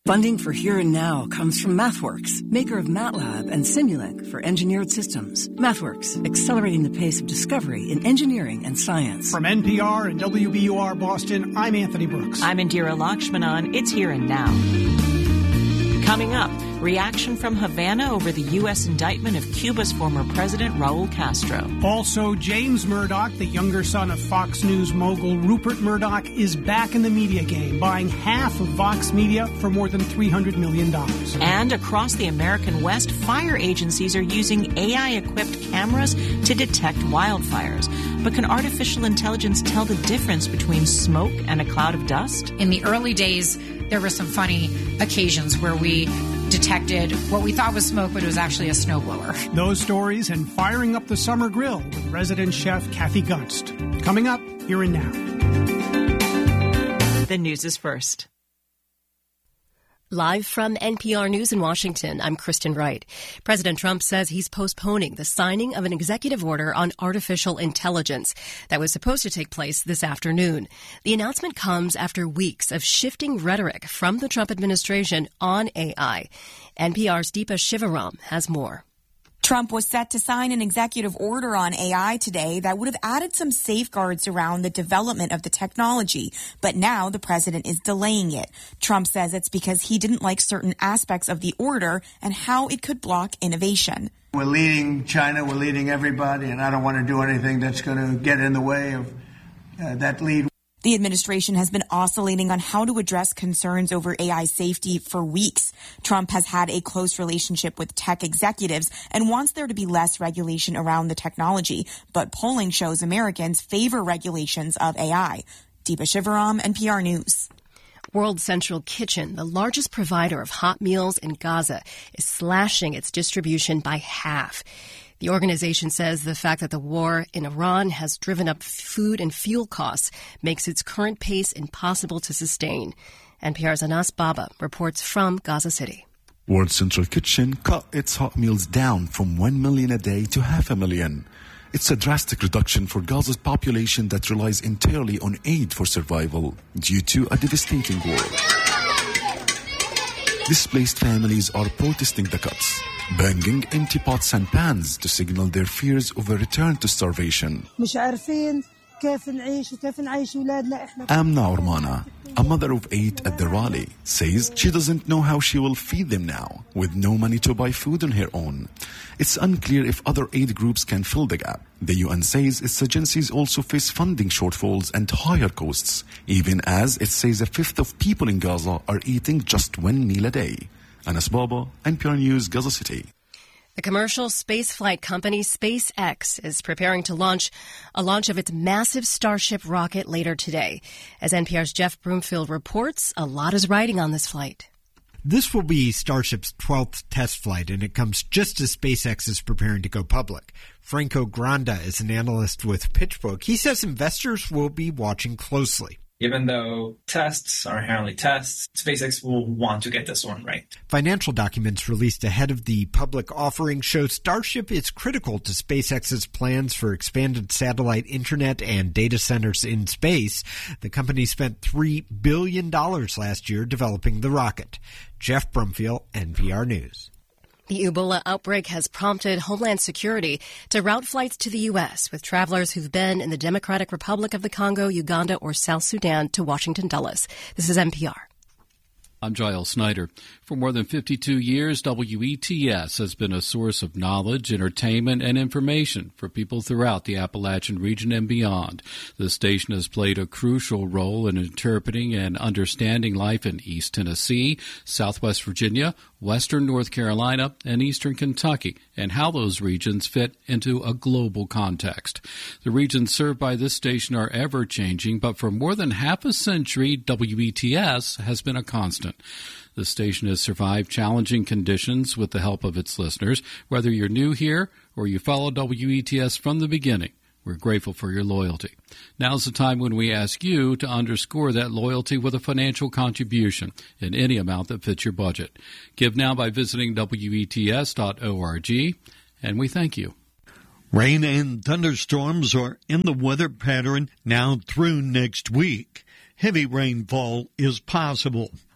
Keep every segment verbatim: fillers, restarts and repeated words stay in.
Funding for Here and Now comes from MathWorks, maker of MATLAB and Simulink for engineered systems. MathWorks, accelerating the pace of discovery in engineering and science. From N P R and W B U R Boston, I'm Anthony Brooks. I'm Indira Lakshmanan. It's Here and Now. Coming up, reaction from Havana over the U S indictment of Cuba's former president, Raul Castro. Also, James Murdoch, the younger son of Fox News mogul Rupert Murdoch, is back in the media game, buying half of Vox Media for more than three hundred million dollars. And across the American West, fire agencies are using A I-equipped cameras to detect wildfires. But can artificial intelligence tell the difference between smoke and a cloud of dust? In the early days, there were some funny occasions where we detected what we thought was smoke, but it was actually a snowblower. Those stories and firing up the summer grill with resident chef Kathy Gunst. Coming up, Here and Now. The news is first. Live from N P R News in Washington, I'm Kristen Wright. President Trump says he's postponing the signing of an executive order on artificial intelligence that was supposed to take place this afternoon. The announcement comes after weeks of shifting rhetoric from the Trump administration on A I. N P R's Deepa Shivaram has more. Trump was set to sign an executive order on A I today that would have added some safeguards around the development of the technology. But now the president is delaying it. Trump says it's because he didn't like certain aspects of the order and how it could block innovation. We're leading China, we're leading everybody, and I don't want to do anything that's going to get in the way of uh, that lead. The administration has been oscillating on how to address concerns over A I safety for weeks. Trump has had a close relationship with tech executives and wants there to be less regulation around the technology. But polling shows Americans favor regulations of A I. Deepa Shivaram, N P R News. World Central Kitchen, the largest provider of hot meals in Gaza, is slashing its distribution by half. The organization says the fact that the war in Iran has driven up food and fuel costs makes its current pace impossible to sustain. N P R's Anas Baba reports from Gaza City. World Central Kitchen cut its hot meals down from one million a day to half a million. It's a drastic reduction for Gaza's population that relies entirely on aid for survival due to a devastating war. Displaced families are protesting the cuts, banging empty pots and pans to signal their fears of a return to starvation. Amna Urmana, a mother of eight at the rally, says she doesn't know how she will feed them now, with no money to buy food on her own. It's unclear if other aid groups can fill the gap. The U N says its agencies also face funding shortfalls and higher costs, even as it says a fifth of people in Gaza are eating just one meal a day. Anas Baba, N P R News, Gaza City. The commercial spaceflight company SpaceX is preparing to launch a launch of its massive Starship rocket later today. As N P R's Jeff Broomfield reports, a lot is riding on this flight. This will be Starship's twelfth test flight, and it comes just as SpaceX is preparing to go public. Franco Granda is an analyst with PitchBook. He says investors will be watching closely. Even though tests are inherently tests, SpaceX will want to get this one right. Financial documents released ahead of the public offering show Starship is critical to SpaceX's plans for expanded satellite internet and data centers in space. The company spent three billion dollars last year developing the rocket. Jeff Brumfield, N P R News. The Ebola outbreak has prompted Homeland Security to route flights to the U S with travelers who've been in the Democratic Republic of the Congo, Uganda, or South Sudan to Washington Dulles. This is N P R. I'm Giles Snyder. For more than fifty-two years, W E T S has been a source of knowledge, entertainment, and information for people throughout the Appalachian region and beyond. The station has played a crucial role in interpreting and understanding life in East Tennessee, Southwest Virginia, Western North Carolina, and Eastern Kentucky, and how those regions fit into a global context. The regions served by this station are ever-changing, but for more than half a century, W E T S has been a constant. The station has survived challenging conditions with the help of its listeners. Whether you're new here or you follow W E T S from the beginning, we're grateful for your loyalty. Now's the time when we ask you to underscore that loyalty with a financial contribution in any amount that fits your budget. Give now by visiting W E T S dot org, and we thank you. Rain and thunderstorms are in the weather pattern now through next week. Heavy rainfall is possible.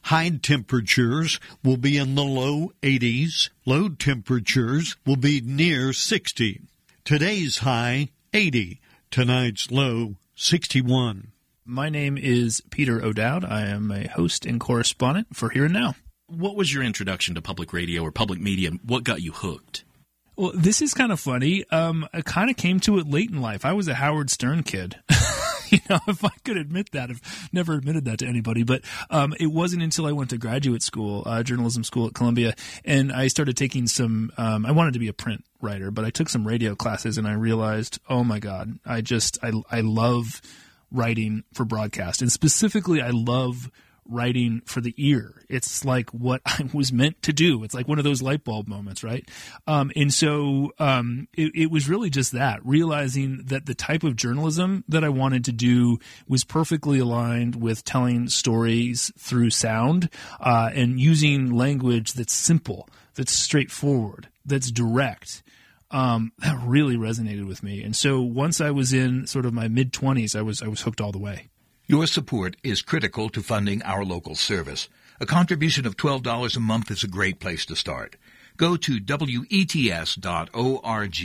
High temperatures will be in the low eighties. Low temperatures will be near sixty. Today's high, eighty. Tonight's low, sixty-one. My name is Peter O'Dowd. I am a host and correspondent for Here and Now. What was your introduction to public radio or public media? What got you hooked? Well, this is kind of funny. Um, I kind of came to it late in life. I was a Howard Stern kid. You know, if I could admit that, I've never admitted that to anybody. But um, it wasn't until I went to graduate school, uh, journalism school at Columbia, and I started taking some um, – I wanted to be a print writer, but I took some radio classes and I realized, oh, my God, I just – I I love writing for broadcast. And specifically, I love – writing for the ear. It's like what I was meant to do. It's like one of those light bulb moments, right? Um, and so um, it, it was really just that, realizing that the type of journalism that I wanted to do was perfectly aligned with telling stories through sound uh, and using language that's simple, that's straightforward, that's direct. Um, that really resonated with me. And so once I was in sort of my mid-twenties, I was I was hooked all the way. Your support is critical to funding our local service. A contribution of twelve dollars a month is a great place to start. Go to W E T S dot org.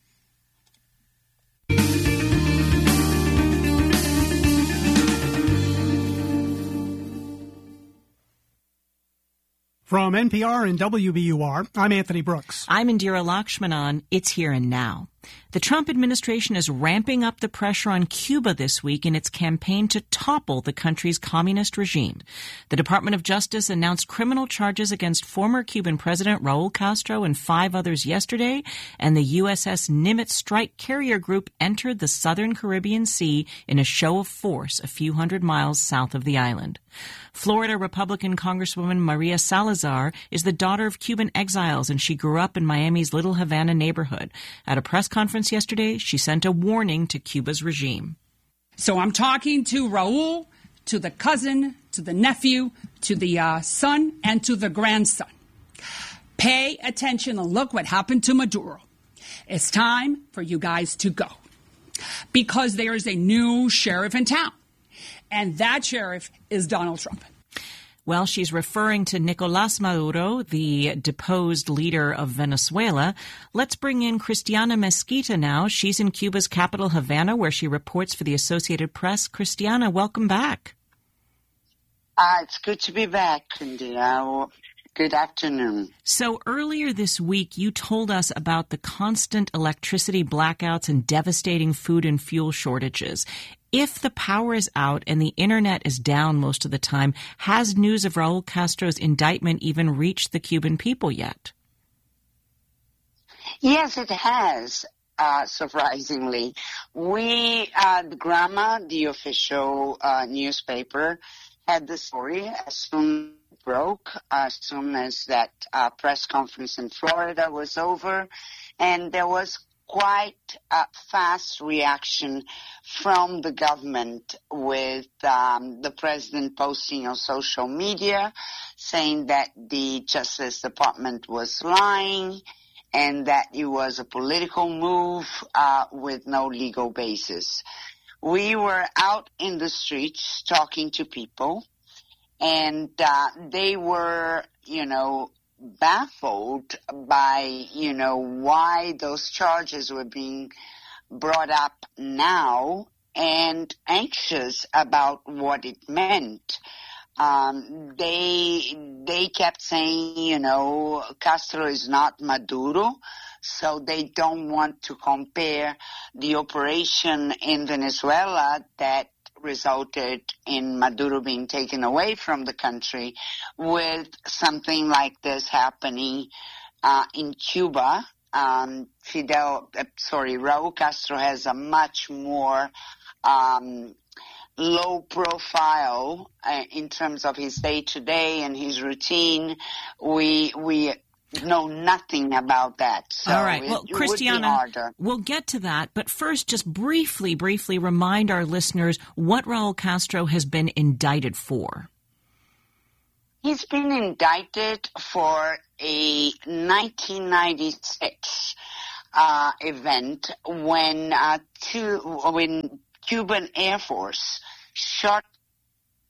From N P R and W B U R, I'm Anthony Brooks. I'm Indira Lakshmanan. It's Here and Now. The Trump administration is ramping up the pressure on Cuba this week in its campaign to topple the country's communist regime. The Department of Justice announced criminal charges against former Cuban President Raul Castro and five others yesterday, and the U S S Nimitz strike carrier group entered the southern Caribbean Sea in a show of force a few hundred miles south of the island. Florida Republican Congresswoman Maria Salazar is the daughter of Cuban exiles, and she grew up in Miami's Little Havana neighborhood. At a press conference yesterday, she sent a warning to Cuba's regime. So I'm talking to Raul, to the cousin, to the nephew, to the uh, son, and to the grandson. Pay attention and look what happened to Maduro. It's time for you guys to go, because there is a new sheriff in town, and that sheriff is Donald Trump. Well, she's referring to Nicolás Maduro, the deposed leader of Venezuela. Let's bring in Christiana Mesquita now. She's in Cuba's capital, Havana, where she reports for the Associated Press. Christiana, welcome back. Uh, it's good to be back, Indira. Good afternoon. So earlier this week, you told us about the constant electricity blackouts and devastating food and fuel shortages. If the power is out and the internet is down most of the time, has news of Raul Castro's indictment even reached the Cuban people yet? Yes, it has, uh, surprisingly. We, uh, the Grama, the official uh, newspaper, had the story as soon as it broke, as soon as that uh, press conference in Florida was over, and there was quite a fast reaction from the government, with um, the president posting on social media saying that the Justice Department was lying and that it was a political move uh, with no legal basis. We were out in the streets talking to people, and uh, they were, you know, baffled by, you know, why those charges were being brought up now, and anxious about what it meant. Um, they they kept saying, you know, Castro is not Maduro, so they don't want to compare the operation in Venezuela that resulted in Maduro being taken away from the country with something like this happening uh, in Cuba. Um, Fidel, uh, sorry, Raul Castro has a much more um, low profile uh, in terms of his day-to-day and his routine. We we know nothing about that. So all right. Well, it, it Christiana, we'll get to that. But first, just briefly, briefly remind our listeners what Raul Castro has been indicted for. He's been indicted for a nineteen ninety-six uh, event when uh, two, when Cuban Air Force shot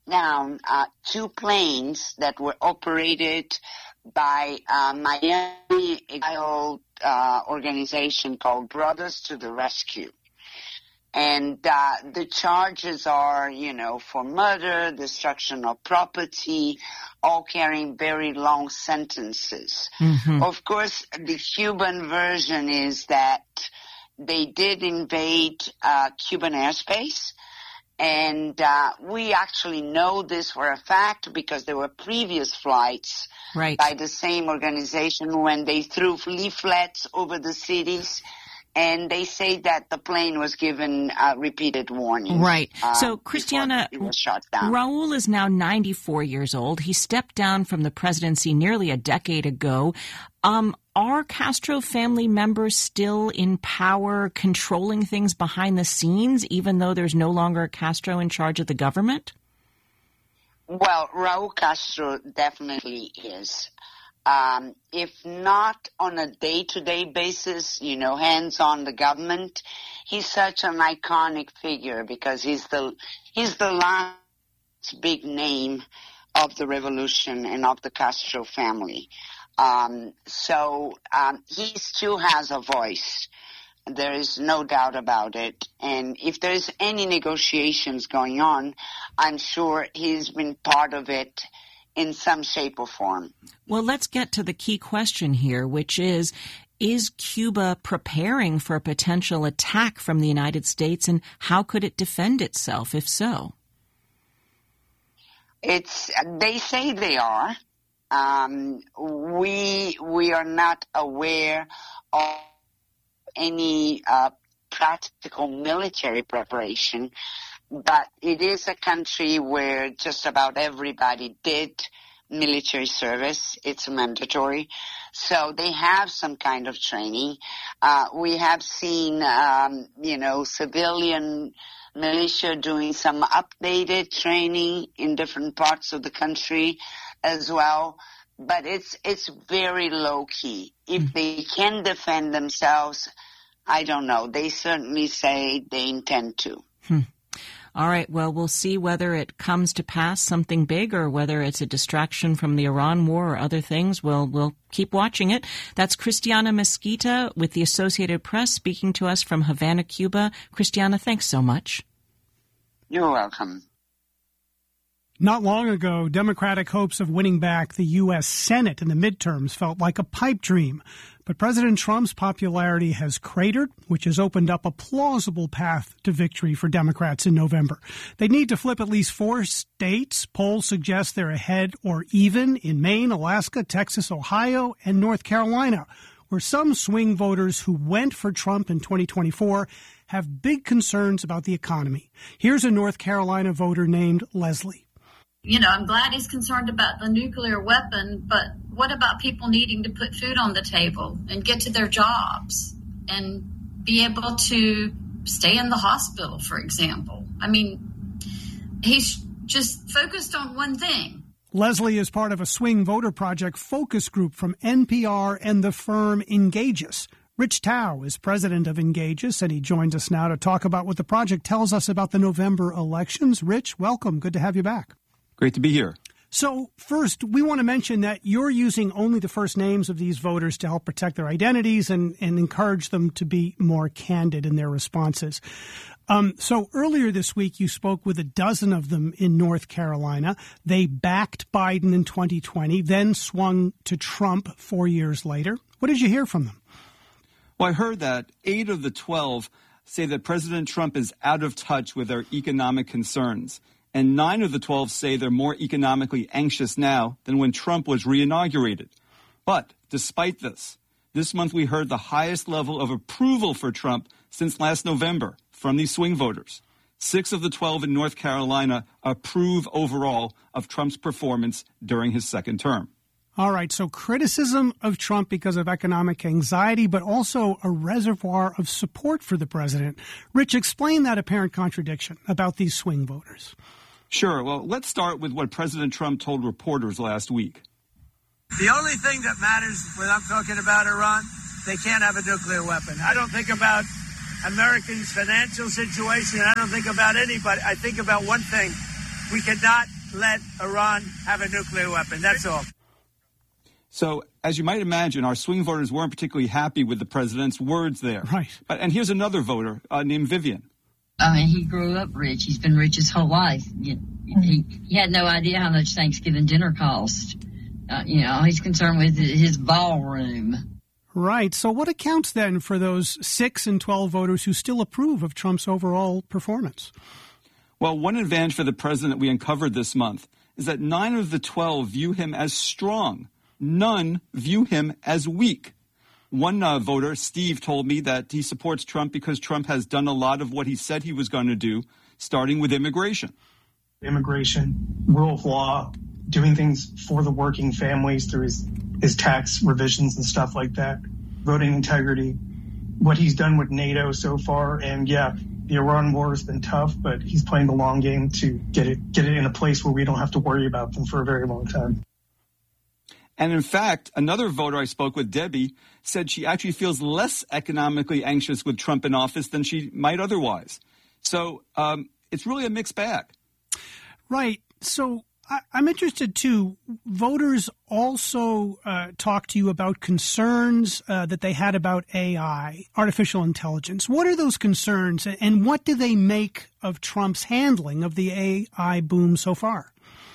down uh, two planes that were operated by a Miami uh, organization called Brothers to the Rescue. And uh, the charges are, you know, for murder, destruction of property, all carrying very long sentences. Mm-hmm. Of course, the Cuban version is that they did invade uh, Cuban airspace. And uh, we actually know this for a fact because there were previous flights right. by the same organization when they threw leaflets over the cities. And they say that the plane was given uh, repeated warnings. Right. Uh, so, Christiana, it was shot down. Raul is now ninety-four years old. He stepped down from the presidency nearly a decade ago. Um, are Castro family members still in power, controlling things behind the scenes, even though there's no longer Castro in charge of the government? Well, Raul Castro definitely is. Um, if not on a day-to-day basis, you know, hands on the government, he's such an iconic figure because he's the he's the last big name of the revolution and of the Castro family. Um, so um, he still has a voice. There is no doubt about it. And if there's any negotiations going on, I'm sure he's been part of it in some shape or form. Well, let's get to the key question here, which is, is Cuba preparing for a potential attack from the United States, and how could it defend itself, if so? It's, they say they are. Um, we, we are not aware of any uh, practical military preparation. But it is a country where just about everybody did military service. It's mandatory. So they have some kind of training. Uh, we have seen, um, you know, civilian militia doing some updated training in different parts of the country as well. But it's, it's very low key. If mm. they can defend themselves, I don't know. They certainly say they intend to. Hmm. All right. Well, we'll see whether it comes to pass, something big, or whether it's a distraction from the Iran war or other things. We'll, we'll keep watching it. That's Christiana Mesquita with the Associated Press speaking to us from Havana, Cuba. Christiana, thanks so much. You're welcome. Not long ago, Democratic hopes of winning back the U S Senate in the midterms felt like a pipe dream. But President Trump's popularity has cratered, which has opened up a plausible path to victory for Democrats in November. They need to flip at least four states. Polls suggest they're ahead or even in Maine, Alaska, Texas, Ohio, and North Carolina, where some swing voters who went for Trump in twenty twenty-four have big concerns about the economy. Here's a North Carolina voter named Leslie. You know, I'm glad he's concerned about the nuclear weapon, but what about people needing to put food on the table and get to their jobs and be able to stay in the hospital, for example? I mean, he's just focused on one thing. Leslie is part of a swing voter project focus group from N P R and the firm Engageus. Rich Tao is president of Engageus, and he joins us now to talk about what the project tells us about the November elections. Rich, welcome. Good to have you back. Great to be here. So first, we want to mention that you're using only the first names of these voters to help protect their identities and, and encourage them to be more candid in their responses. Um, so earlier this week, you spoke with a dozen of them in North Carolina. They backed Biden in twenty twenty, then swung to Trump four years later. What did you hear from them? Well, I heard that eight of the twelve say that President Trump is out of touch with their economic concerns. And nine of the twelve say they're more economically anxious now than when Trump was reinaugurated. But despite this, this month we heard the highest level of approval for Trump since last November from these swing voters. Six of the twelve in North Carolina approve overall of Trump's performance during his second term. All right, so criticism of Trump because of economic anxiety, but also a reservoir of support for the president. Rich, explain that apparent contradiction about these swing voters. Sure. Well, let's start with what President Trump told reporters last week. The only thing that matters when I'm talking about Iran, they can't have a nuclear weapon. I don't think about Americans' financial situation. I don't think about anybody. I think about one thing. We cannot let Iran have a nuclear weapon. That's all. So, as you might imagine, our swing voters weren't particularly happy with the president's words there. Right. But, and here's another voter uh, named Vivian. I mean, he grew up rich. He's been rich his whole life. He, he, he had no idea how much Thanksgiving dinner cost. Uh, you know, he's concerned with his ballroom. Right. So what accounts then for those six and twelve voters who still approve of Trump's overall performance? Well, one advantage for the president we uncovered this month is that nine of the twelve view him as strong. None view him as weak. One uh, voter, Steve, told me that he supports Trump because Trump has done a lot of what he said he was going to do, starting with immigration. Immigration, rule of law, doing things for the working families through his, his tax revisions and stuff like that, voting integrity, what he's done with NATO so far. And yeah, the Iran war has been tough, but he's playing the long game to get it, get it in a place where we don't have to worry about them for a very long time. And in fact, another voter I spoke with, Debbie, said she actually feels less economically anxious with Trump in office than she might otherwise. So um, it's really a mixed bag. Right. So I, I'm interested, too. Voters also uh, talk to you about concerns uh, that they had about A I, artificial intelligence. What are those concerns, and what do they make of Trump's handling of the A I boom so far?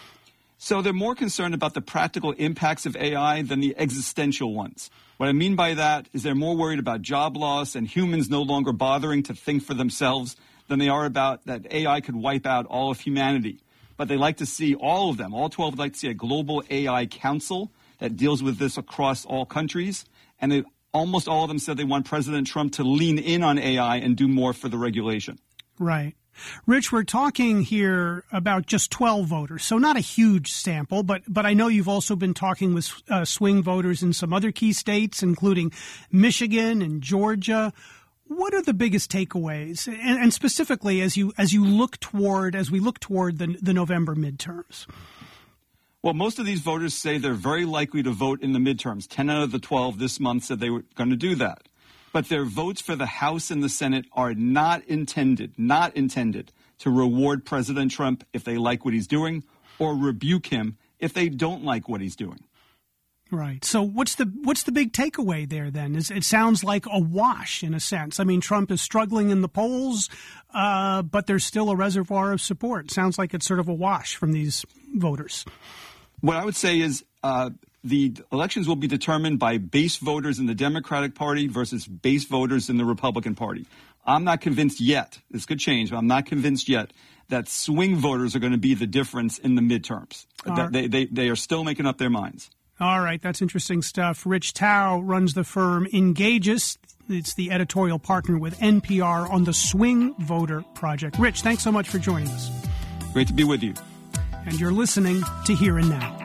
So they're more concerned about the practical impacts of A I than the existential ones. What I mean by that is they're more worried about job loss and humans no longer bothering to think for themselves than they are about that A I could wipe out all of humanity. But they like to see all of them, all twelve would like to see a global A I council that deals with this across all countries. And they, almost all of them said they want President Trump to lean in on A I and do more for the regulation. Right. Rich, we're talking here about just twelve voters, so not a huge sample, but but I know you've also been talking with uh, swing voters in some other key states, including Michigan and Georgia. What are the biggest takeaways, and, and specifically as you as you look toward as we look toward the, the November midterms? Well, most of these voters say they're very likely to vote in the midterms. Ten out of the twelve this month said they were going to do that. But their votes for the House and the Senate are not intended, not intended to reward President Trump if they like what he's doing or rebuke him if they don't like what he's doing. Right. So what's the what's the big takeaway there then? Is it sounds like a wash in a sense. I mean, Trump is struggling in the polls, uh, but there's still a reservoir of support. Sounds like it's sort of a wash from these voters. What I would say is uh, the elections will be determined by base voters in the Democratic Party versus base voters in the Republican Party. I'm not convinced yet, this could change, but I'm not convinced yet that swing voters are going to be the difference in the midterms. Right. They, they, they are still making up their minds. All right, that's interesting stuff. Rich Tao runs the firm Engages. It's the editorial partner with N P R on the Swing Voter Project. Rich, thanks so much for joining us. Great to be with you. And you're listening to Here and Now.